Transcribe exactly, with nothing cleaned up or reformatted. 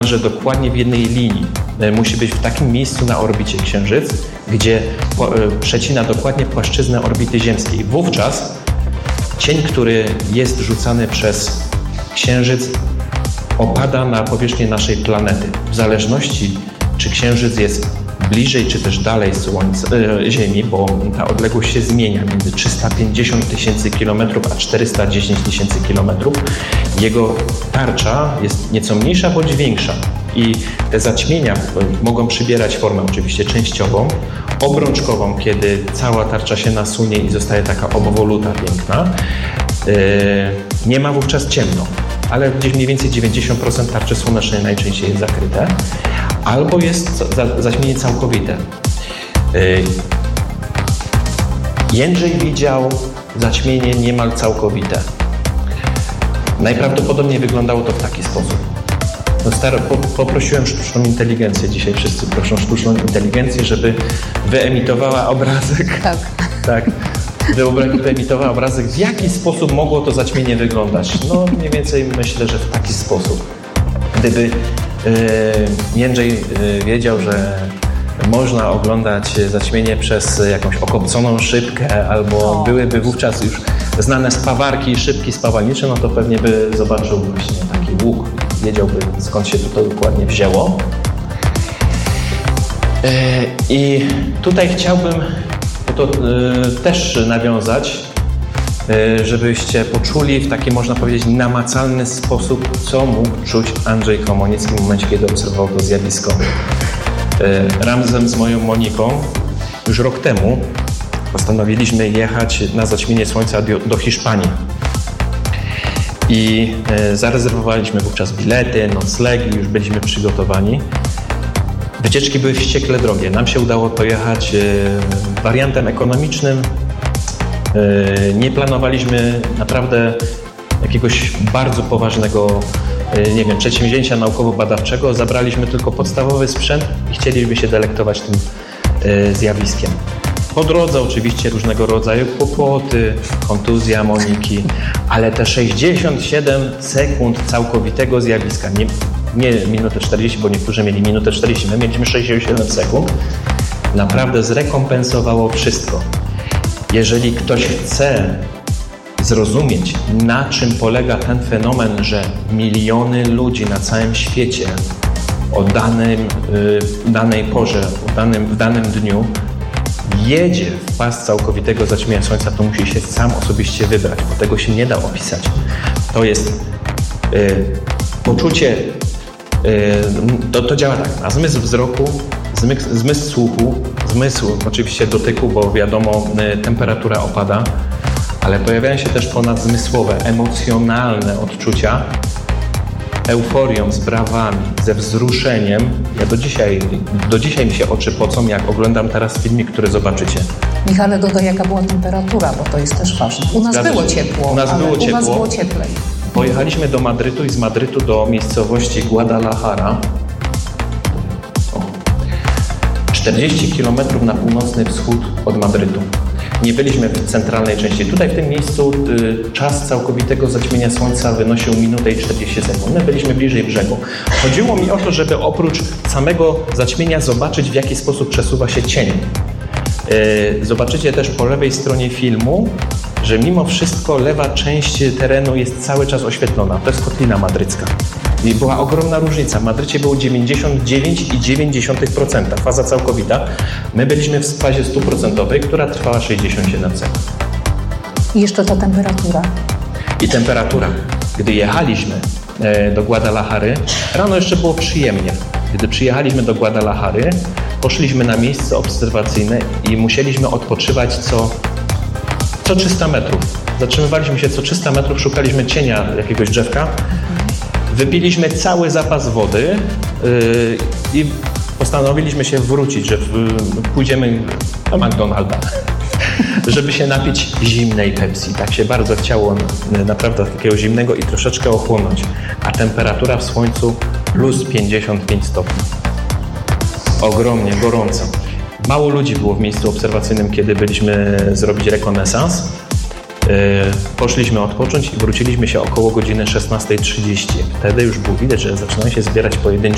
niemalże dokładnie w jednej linii. Musi być w takim miejscu na orbicie Księżyc, gdzie przecina dokładnie płaszczyznę orbity ziemskiej. Wówczas cień, który jest rzucany przez Księżyc, opada na powierzchnię naszej planety. W zależności, czy Księżyc jest bliżej, czy też dalej Słońca, e, Ziemi, bo ta odległość się zmienia między trzysta pięćdziesiąt tysięcy kilometrów a czterysta dziesięć tysięcy kilometrów. Jego tarcza jest nieco mniejsza bądź większa i te zaćmienia mogą przybierać formę oczywiście częściową, obrączkową, kiedy cała tarcza się nasunie i zostaje taka obwoluta piękna. E, nie ma wówczas ciemno, ale gdzieś mniej więcej dziewięćdziesiąt procent tarczy słonecznej najczęściej jest zakryte. Albo jest zaćmienie całkowite. Jędrzej widział zaćmienie niemal całkowite. Najprawdopodobniej wyglądało to w taki sposób. No staro, po, poprosiłem sztuczną inteligencję, dzisiaj wszyscy proszą sztuczną inteligencję, żeby wyemitowała obrazek. Tak. tak. Wyemitowała obrazek, w jaki sposób mogło to zaćmienie wyglądać. No mniej więcej myślę, że w taki sposób. Gdyby Jędrzej wiedział, że można oglądać zaćmienie przez jakąś okopconą szybkę, albo o. byłyby wówczas już znane spawarki i szybki spawalnicze, no to pewnie by zobaczył właśnie taki łuk, wiedziałby, skąd się to dokładnie wzięło. I tutaj chciałbym to też nawiązać, żebyście poczuli w taki, można powiedzieć, namacalny sposób, co mógł czuć Andrzej Komonicki w momencie, kiedy obserwował to zjawisko. Razem z moją Moniką już rok temu postanowiliśmy jechać na zaćmienie Słońca do Hiszpanii. I zarezerwowaliśmy wówczas bilety, noclegi, już byliśmy przygotowani. Wycieczki były wściekle drogie. Nam się udało pojechać wariantem ekonomicznym. Nie planowaliśmy naprawdę jakiegoś bardzo poważnego, nie wiem, przedsięwzięcia naukowo-badawczego. Zabraliśmy tylko podstawowy sprzęt i chcieliśmy się delektować tym zjawiskiem. Po drodze oczywiście różnego rodzaju kłopoty, kontuzja Moniki, ale te sześćdziesiąt siedem sekund całkowitego zjawiska, nie, nie minutę czterdzieści, bo niektórzy mieli minutę czterdzieści, my mieliśmy sześćdziesiąt siedem sekund, naprawdę zrekompensowało wszystko. Jeżeli ktoś chce zrozumieć, na czym polega ten fenomen, że miliony ludzi na całym świecie o danym, y, danej porze, o danym, w danym dniu jedzie w pas całkowitego zaćmienia Słońca, to musi się sam osobiście wybrać, bo tego się nie da opisać. To jest y, poczucie, y, to, to działa tak, na zmysł wzroku, zmysł, zmysł słuchu, zmysł oczywiście dotyku, bo wiadomo, y, temperatura opada, ale pojawiają się też ponadzmysłowe, emocjonalne odczucia, euforią, z brawami, ze wzruszeniem. Ja do dzisiaj, do dzisiaj mi się oczy pocą, jak oglądam teraz filmik, który zobaczycie. Michale, dodaj, jaka była temperatura, bo to jest też ważne. U nas Zgadza było się. ciepło, u nas ale było ciepło. u was było cieplej. Pojechaliśmy do Madrytu i z Madrytu do miejscowości Guadalajara. O. czterdzieści kilometrów na północny wschód od Madrytu. Nie byliśmy w centralnej części. Tutaj w tym miejscu y, czas całkowitego zaćmienia Słońca wynosił minutę i czterdzieści sekund. My byliśmy bliżej brzegu. Chodziło mi o to, żeby oprócz samego zaćmienia zobaczyć, w jaki sposób przesuwa się cień. Y, zobaczycie też po lewej stronie filmu, że mimo wszystko lewa część terenu jest cały czas oświetlona. To jest kotlina madrycka. I była ogromna różnica. W Madrycie było dziewięćdziesiąt dziewięć przecinek dziewięć procent, faza całkowita. My byliśmy w fazie stuprocentowej, która trwała sześćdziesiąt siedem sekund. I jeszcze ta temperatura. I temperatura. Gdy jechaliśmy do Guadalajary, rano jeszcze było przyjemnie. Gdy przyjechaliśmy do Guadalajary, poszliśmy na miejsce obserwacyjne i musieliśmy odpoczywać co, co trzysta metrów. Zatrzymywaliśmy się co trzysta metrów, szukaliśmy cienia jakiegoś drzewka. Wypiliśmy cały zapas wody yy, i postanowiliśmy się wrócić, że w, pójdziemy do McDonalda, żeby się napić zimnej Pepsi. Tak się bardzo chciało naprawdę takiego zimnego i troszeczkę ochłonąć. A temperatura w słońcu plus pięćdziesiąt pięć stopni. Ogromnie gorąco. Mało ludzi było w miejscu obserwacyjnym, kiedy byliśmy zrobić rekonesans. Poszliśmy odpocząć i wróciliśmy się około godziny szesnastej trzydzieści. Wtedy już było widać, że zaczynają się zbierać pojedyncze